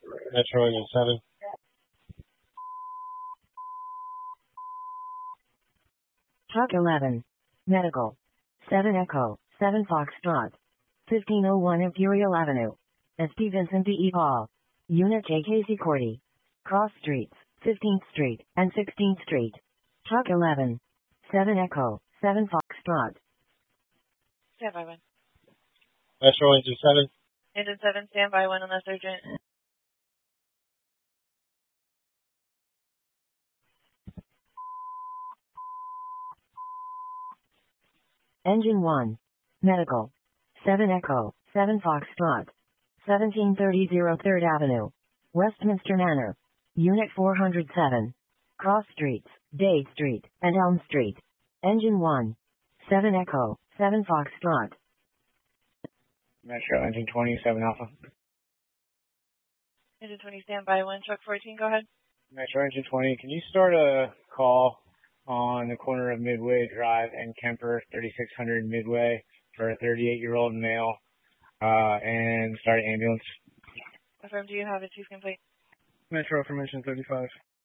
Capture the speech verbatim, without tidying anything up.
Metro Engine seven. Truck eleven. Medical. seven Echo, seven Foxtrot. fifteen oh one Imperial Avenue. S P Vincent D. E. Paul. Unit J K Z Cordy. Cross Streets, fifteenth Street, and sixteenth Street. Truck eleven. seven Echo, seven Foxtrot. Stand by one. Metro Engine seven. Engine seven, stand by one unless urgent. Engine one. Medical. seven Echo, seven Foxtrot. seventeen thirty third Avenue. Westminster Manor. Unit four hundred seven. Cross Streets, Dade Street, and Elm Street. Engine one. seven Echo, seven Foxtrot. Metro Engine twenty, seven Alpha. Engine twenty, stand by one. Truck fourteen, go ahead. Metro Engine twenty, can you start a call on the corner of Midway Drive and Kemper, thirty-six hundred Midway, for a thirty-eight-year-old male, uh, and start an ambulance? Affirm, do you have a chief complete? Metro from Engine thirty-five.